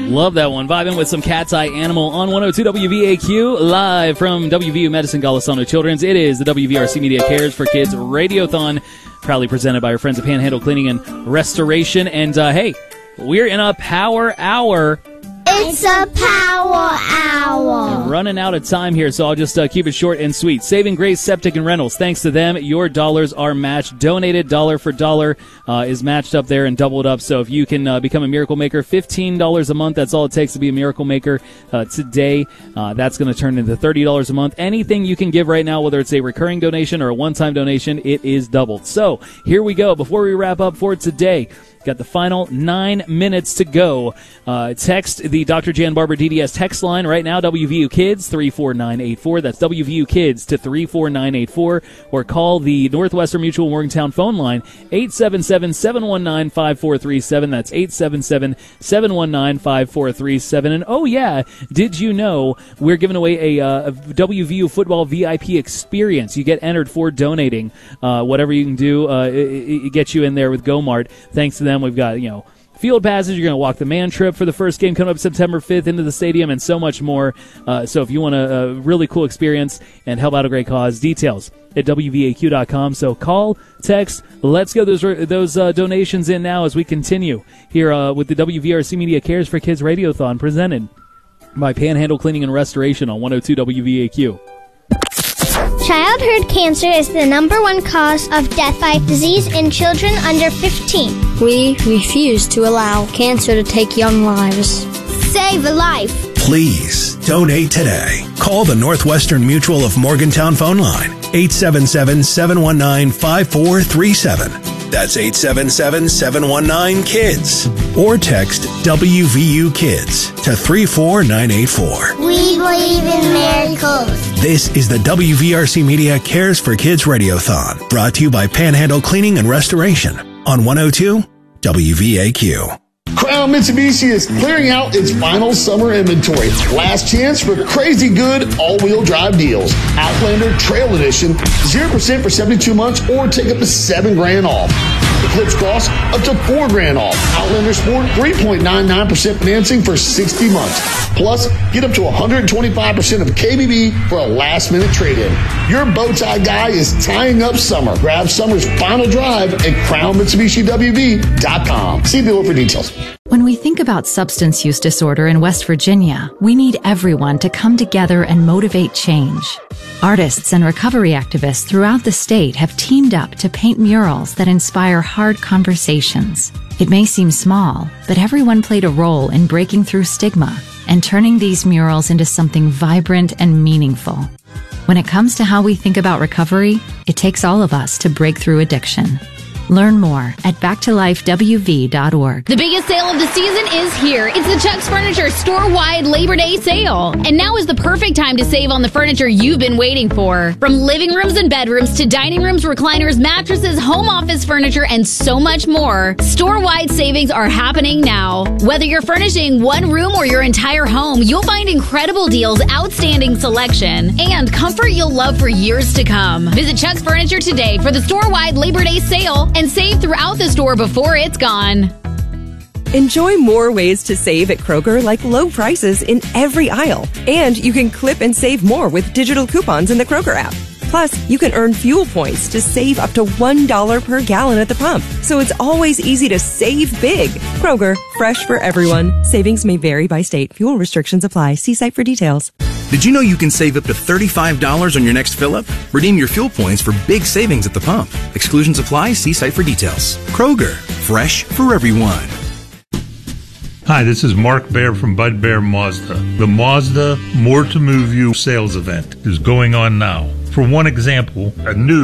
Love that one. Vibing with some Cat's Eye Animal on 102 WVAQ, live from WVU Medicine Golisano Children's. It is the WVRC Media Cares for Kids Radiothon, proudly presented by our friends at Panhandle Cleaning and Restoration. And, hey, we're in a power hour. It's a power hour. Running out of time here, so I'll just keep it short and sweet. Saving Grace Septic and Rentals. Thanks to them, your dollars are matched. Donated dollar for dollar is matched up there and doubled up. So if you can become a Miracle Maker, $15 a month, that's all it takes to be a Miracle Maker today. That's going to turn into $30 a month. Anything you can give right now, whether it's a recurring donation or a one-time donation, it is doubled. So here we go. Before we wrap up for today, got the final 9 minutes to go. Text the Dr. Jan Barber DDS text line right now, WVU Kids 34984. That's WVU Kids to 34984. Or call the Northwestern Mutual Morgantown phone line, 877-719-5437. That's 877-719-5437. And oh yeah, did you know we're giving away a WVU football VIP experience? You get entered for donating. Whatever you can do, it gets you in there with GoMart. Thanks to them, we've got, field passes. You're going to walk the man trip for the first game coming up September 5th into the stadium, and so much more. So if you want a really cool experience and help out a great cause, details at WVAQ.com. So call, text, let's go those donations in now as we continue here with the WVRC Media Cares for Kids Radiothon presented by Panhandle Cleaning and Restoration on 102 WVAQ. Childhood cancer is the #1 cause of death by disease in children under 15. We refuse to allow cancer to take young lives. Save a life. Please donate today. Call the Northwestern Mutual of Morgantown phone line, 877-719-5437. That's 877-719-KIDS. Or text WVU Kids to 34984. We believe in miracles. This is the WVRC Media Cares for Kids Radiothon, brought to you by Panhandle Cleaning and Restoration on 102 WVAQ. Crown Mitsubishi is clearing out its final summer inventory. Last chance for crazy good all-wheel drive deals. Outlander Trail Edition, 0% for 72 months or take up to $7,000 off. Eclipse Cross, up to $4,000 off. Outlander Sport, 3.99% financing for 60 months. Plus, get up to 125% of KBB for a last-minute trade-in. Your bow tie guy is tying up summer. Grab summer's final drive at CrownMitsubishiWV.com. See below for details. When we think about substance use disorder in West Virginia, we need everyone to come together and motivate change. Artists and recovery activists throughout the state have teamed up to paint murals that inspire hard conversations. It may seem small, but everyone played a role in breaking through stigma and turning these murals into something vibrant and meaningful. When it comes to how we think about recovery, it takes all of us to break through addiction. Learn more at backtolifewv.org. The biggest sale of the season is here. It's the Chuck's Furniture store-wide Labor Day sale. And now is the perfect time to save on the furniture you've been waiting for. From living rooms and bedrooms to dining rooms, recliners, mattresses, home office furniture, and so much more. Store-wide savings are happening now. Whether you're furnishing one room or your entire home, you'll find incredible deals, outstanding selection, and comfort you'll love for years to come. Visit Chuck's Furniture today for the store-wide Labor Day sale and save throughout the store before it's gone. Enjoy more ways to save at Kroger, like low prices in every aisle. And you can clip and save more with digital coupons in the Kroger app. Plus, you can earn fuel points to save up to $1 per gallon at the pump. So it's always easy to save big. Kroger, fresh for everyone. Savings may vary by state. Fuel restrictions apply. See site for details. Did you know you can save up to $35 on your next fill-up? Redeem your fuel points for big savings at the pump. Exclusions apply. See site for details. Kroger, fresh for everyone. Hi, this is Mark Baer from Bud Baer Mazda. The Mazda More to Move You sales event is going on now. For one example, a new